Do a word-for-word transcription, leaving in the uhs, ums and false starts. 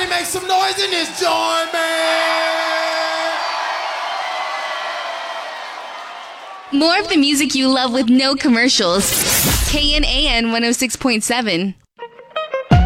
make some noise in this joint, man! More of the music you love with no commercials. K N A N one oh six point seven.